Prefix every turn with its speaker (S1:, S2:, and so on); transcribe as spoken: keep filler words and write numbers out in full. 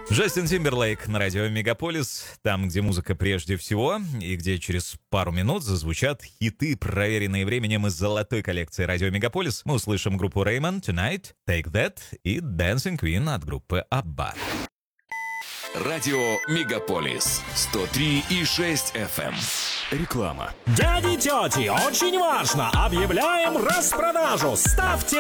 S1: Джастин Тимберлейк на радио Мегаполис, там, где музыка прежде всего, и где через пару минут зазвучат хиты, проверенные временем из золотой коллекции радио Мегаполис. Мы услышим группу Raymond, Tonight, Take That и Dancing Queen от группы Абба.
S2: Радио Мегаполис сто три и шесть эф эм. Реклама.
S3: Дяди, тети, очень важно! Объявляем распродажу! Ставьте